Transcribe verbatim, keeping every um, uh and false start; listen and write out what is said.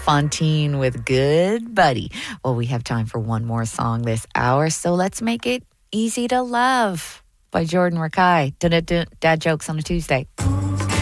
Fontaine with Good Buddy. Well, we have time for one more song this hour, so let's make it Easy to Love by Jordan Rakei. Dad jokes on a Tuesday.